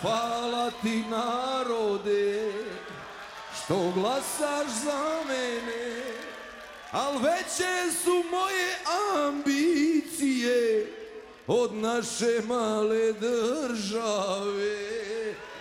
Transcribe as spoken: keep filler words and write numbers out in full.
Hvala ti narode što glasaš za mene, al veće su moje ambicije od naše male države.